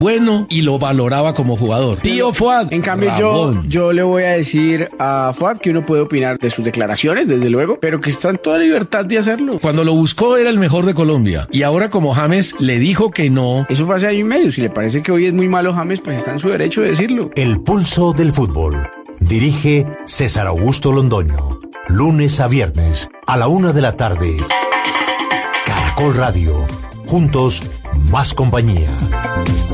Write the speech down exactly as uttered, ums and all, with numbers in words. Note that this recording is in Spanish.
bueno y lo valoraba como jugador. Tío Fuad. En cambio yo, yo le voy a decir a Fuad que uno puede opinar de sus declaraciones, desde luego, pero que está en toda libertad de hacerlo. Cuando lo buscó era el mejor de Colombia y ahora como James le dijo que no. Eso fue hace año y medio. Si le parece que hoy es muy malo James, pues está en su derecho de decirlo. El pulso del fútbol. Dirige César Augusto Londoño. Lunes a viernes a la una de la tarde. Caracol Radio. Juntos, más compañía.